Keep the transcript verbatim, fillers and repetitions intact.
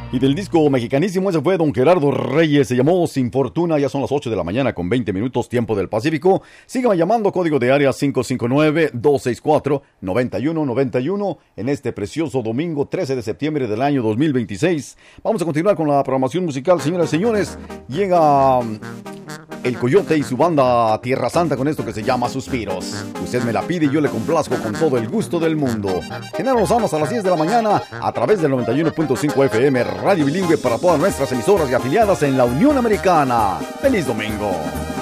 Y del disco mexicanísimo, ese fue Don Gerardo Reyes, se llamó Sin Fortuna. Ya son las ocho de la mañana con veinte minutos, tiempo del Pacífico. Síganme llamando, código de área cinco cinco nueve, dos seis cuatro, nueve uno nueve uno en este precioso domingo trece de septiembre del año dos mil veintiséis. Vamos a continuar con la programación musical, señoras y señores. Llega El Coyote y su banda Tierra Santa con esto que se llama Suspiros. Usted me la pide y yo le complazco con todo el gusto del mundo. Genaro Lozano a las diez de la mañana a través del noventa y uno punto cinco F M, radio bilingüe para todas nuestras emisoras y afiliadas en la Unión Americana. ¡Feliz domingo!